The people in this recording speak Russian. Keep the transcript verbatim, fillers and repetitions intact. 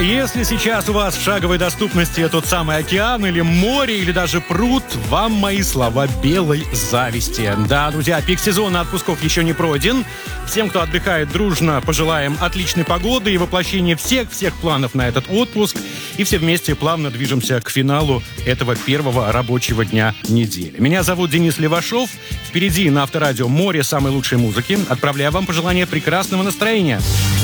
Если сейчас у вас в шаговой доступности тот самый океан или море, или даже пруд, вам мои слова белой зависти. Да, друзья, пик сезона отпусков еще не пройден. Всем, кто отдыхает, дружно пожелаем отличной погоды и воплощения всех-всех планов на этот отпуск. И все вместе плавно движемся к финалу этого первого рабочего дня недели. Меня зовут Денис Левашов. Впереди на Авторадио море самой лучшей музыки. Отправляю вам пожелания прекрасного настроения.